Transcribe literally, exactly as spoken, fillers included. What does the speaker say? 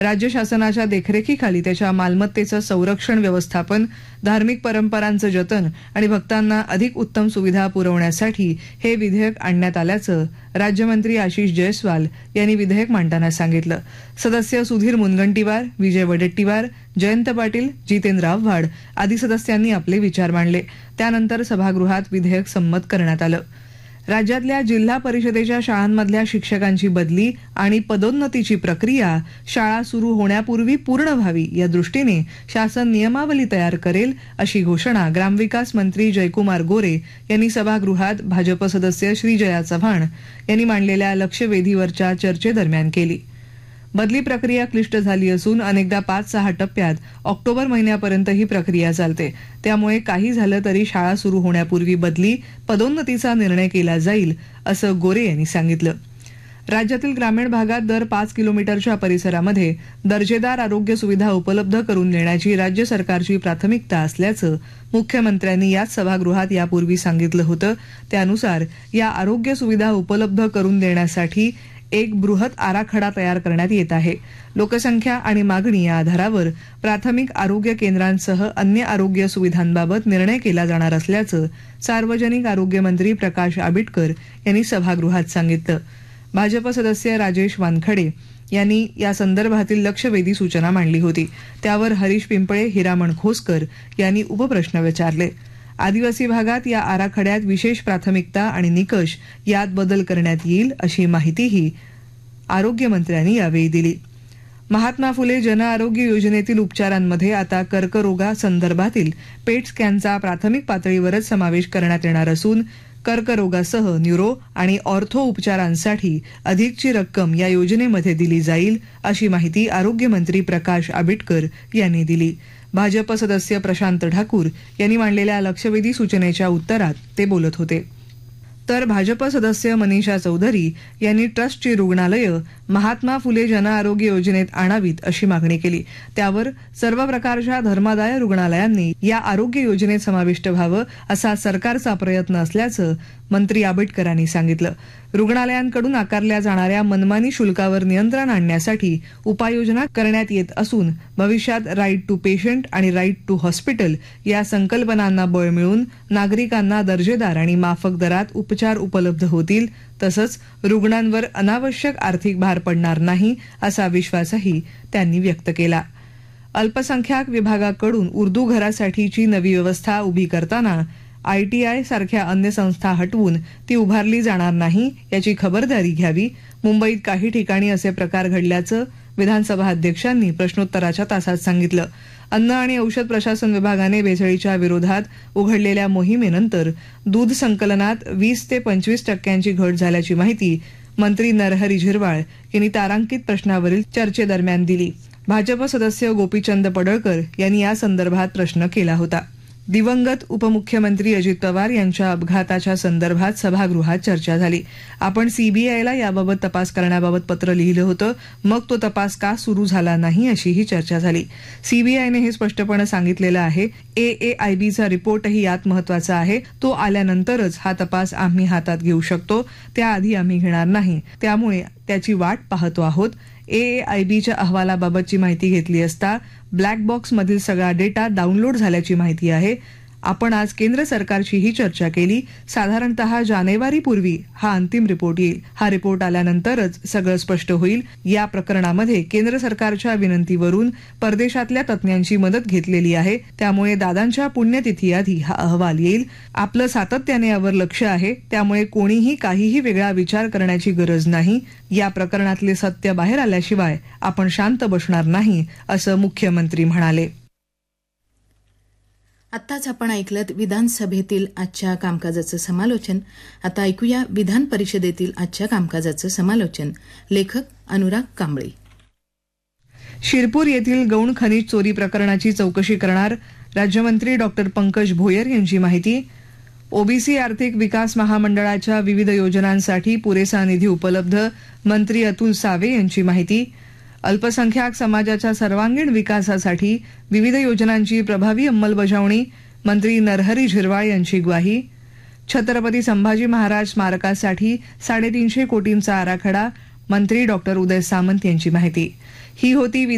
राज्य शासनाच्या देखरेखीखाली त्याच्या मालमत्तेचं संरक्षण, व्यवस्थापन, धार्मिक परंपरांचं जतन आणि भक्तांना अधिक उत्तम सुविधा पुरवण्यासाठी हे विधेयक आणण्यात आल्याचं राज्यमंत्री आशिष जयस्वाल यांनी विधेयक मांडताना सांगितलं. सदस्य सुधीर मुनगंटीवार, विजय वडेट्टीवार, जयंत पाटील, जितेंद्र आव्हाड आदी सदस्यांनी आपले विचार मांडले. त्यानंतर सभागृहात विधेयक संमत करण्यात आलं. राज्यातल्या जिल्हा परिषदेच्या शाळांमधल्या शिक्षकांची बदली आणि पदोन्नतीची प्रक्रिया शाळा सुरू होण्यापूर्वी पूर्ण व्हावी या दृष्टीने शासन नियमावली तयार करेल अशी घोषणा ग्रामविकास मंत्री जयकुमार गोरे यांनी सभागृहात भाजप सदस्य श्रीजया चव्हाण यांनी मांडलेल्या लक्षवेधीवरच्या चर्चेदरम्यान केली. बदली प्रक्रिया क्लिष्ट झाली असून अनेकदा पाच सहा टप्प्यात ऑक्टोबर महिन्यापर्यंत ही प्रक्रिया चालते. त्यामुळे काही झालं तरी शाळा सुरू होण्यापूर्वी बदली, पदोन्नतीचा निर्णय केला जाईल असं गोरे यांनी सांगितलं. राज्यातील ग्रामीण भागात दर पाच किलोमीटरच्या परिसरामध्ये दर्जेदार आरोग्य सुविधा उपलब्ध करून देण्याची राज्य सरकारची प्राथमिकता असल्याचं मुख्यमंत्र्यांनी याच सभागृहात यापूर्वी सांगितलं होतं. त्यानुसार या आरोग्य सुविधा उपलब्ध करून देण्यासाठी एक बृहत आराखडा तयार करण्यात येत आहे. लोकसंख्या आणि मागणी या आधारावर प्राथमिक आरोग्य केंद्रांसह अन्य आरोग्य सुविधांबाबत निर्णय केला जाणार असल्याचं सार्वजनिक आरोग्य मंत्री प्रकाश आंबेडकर यांनी सभागृहात सांगितलं. भाजप सदस्य राजेश वानखडे यांनी या संदर्भातील लक्षवेधी सूचना मांडली होती. त्यावर हरीश पिंपळे, हिरामण खोसकर यांनी उपप्रश्न विचारले. आदिवासी भागात या आराखड्यात विशेष प्राथमिकता आणि निकष यात बदल करण्यात येईल अशी माहितीही आरोग्यमंत्र्यांनी यावेळी दिली. महात्मा फुले जन आरोग्य योजनेतील उपचारांमध्ये आता कर्करोगासंदर्भातील पेट स्कॅनचा प्राथमिक पातळीवरच समावेश करण्यात येणार असून कर्करोगासह न्यूरो आणि ऑर्थो उपचारांसाठी अधिकची रक्कम या योजनेमध्ये दिली जाईल अशी माहिती आरोग्यमंत्री प्रकाश आंबेडकर यांनी दिली. भाजप सदस्य प्रशांत ठाकूर यांनी मांडलेल्या लक्षवेधी सूचनेच्या उत्तरात ते बोलत होते. तर भाजप सदस्य मनीषा चौधरी यांनी ट्रस्टची रुग्णालयं महात्मा फुले जन आरोग्य योजनेत आणावीत अशी मागणी केली. त्यावर सर्व प्रकारच्या धर्मादाय रुग्णालयांनी या आरोग्य योजनेत समाविष्ट व्हावं असा सरकारचा प्रयत्न असल्याचं मंत्री आंबेडकरांनी सांगितलं. रुग्णालयांकडून आकारल्या जाणाऱ्या मनमानी शुल्कावर नियंत्रण आणण्यासाठी उपाययोजना करण्यात येत असून भविष्यात राईट टू पेशंट आणि राईट टू हॉस्पिटल या संकल्पनांना बळ मिळून नागरिकांना दर्जेदार आणि माफक दरात उपचार उपलब्ध होतील. तसंच रुग्णांवर अनावश्यक आर्थिक भार पडणार नाही असा विश्वासही त्यांनी व्यक्त केला. अल्पसंख्याक विभागाकडून उर्दू घरासाठीची नवी व्यवस्था उभी करताना आयटीआय सारख्या अन्य संस्था हटवून ती उभारली जाणार नाही याची खबरदारी घ्यावी. मुंबईत काही ठिकाणी असे प्रकार घडल्याचं विधानसभा अध्यक्षांनी प्रश्नोत्तराच्या तासात सांगितलं. अन्न आणि औषध प्रशासन विभागाने भेसळीच्या विरोधात उघडलेल्या मोहिमेनंतर दूध संकलनात वीस ते पंचवीस टक्क्यांची घट झाल्याची माहिती मंत्री नरहरी झिरवाळ यांनी तारांकित प्रश्नावरील चर्चेदरम्यान दिली. भाजप सदस्य गोपीचंद पडळकर यांनी या संदर्भात प्रश्न केला होता. दिवंगत उपमुख्यमंत्री अजित पवार यांच्या अपघाताच्या संदर्भात सभागृहात चर्चा झाली. आपण सीबीआयला याबाबत तपास करण्याबाबत पत्र लिहिलं होतं, मग तो तपास का सुरू झाला नाही अशीही चर्चा झाली. सीबीआयने हे स्पष्टपणे सांगितलेलं आहे. एएआयबीचा रिपोर्टही यात महत्वाचा आहे. तो आल्यानंतरच हा तपास आम्ही हातात घेऊ शकतो, त्याआधी आम्ही घेणार नाही. त्यामुळे त्याची वाट पाहतो आहोत. एएआयबीच्या अहवालाबाबतची माहिती घेतली असता ब्लॅक बॉक्समधील सगळा डेटा डाउनलोड झाल्याची माहिती आहे. आपण आज केंद्र सरकारशीही चर्चा केली. साधारणतः जानेवारीपूर्वी हा अंतिम रिपोर्ट येईल. हा रिपोर्ट आल्यानंतरच सगळं स्पष्ट होईल. या प्रकरणामध्ये केंद्र सरकारच्या विनंतीवरून परदेशातल्या तज्ज्ञांची मदत घेतलेली आहे. त्यामुळे दादांच्या पुण्यतिथीआधी हा अहवाल येईल. आपलं सातत्याने यावर लक्ष आहे. त्यामुळे कोणीही काहीही वेगळा विचार करण्याची गरज नाही. या प्रकरणातले सत्य बाहेर आल्याशिवाय आपण शांत बसणार नाही असं मुख्यमंत्री म्हणाले. आत्ताच आपण ऐकलत विधानसभेतील आजच्या कामकाजाचं समालोचन. आता ऐकूया विधान परिषदेतील आजच्या कामकाजाचं समालोचन. लेखक अनुराग कांबळे. शिरपूर येथील गौण खनिज चोरी प्रकरणाची चौकशी करणार राज्यमंत्री डॉक्टर पंकज भोयर यांची माहिती. ओबीसी आर्थिक विकास महामंडळाच्या विविध योजनांसाठी पुरेसा निधी उपलब्ध मंत्री अतुल सावे यांची माहिती. अल्पसंख्याक समाजाच्या सर्वांगीण विकासासाठी विविध योजनांची प्रभावी अंमलबजावणी मंत्री नरहरी झिरवाळ यांची ग्वाही. छत्रपती संभाजी महाराज स्मारकासाठी साडेतीनशे कोटींचा आराखडा मंत्री डॉक्टर उदय सामंत यांची माहिती. ही होती